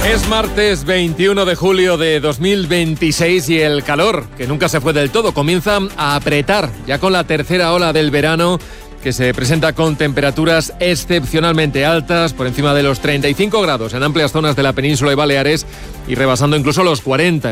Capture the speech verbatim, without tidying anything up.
Es martes veintiuno de julio de dos mil veintiséis y el calor, que nunca se fue del todo, comienza a apretar ya con la tercera ola del verano, que se presenta con temperaturas excepcionalmente altas, por encima de los treinta y cinco grados en amplias zonas de la península y Baleares y rebasando incluso los cuarenta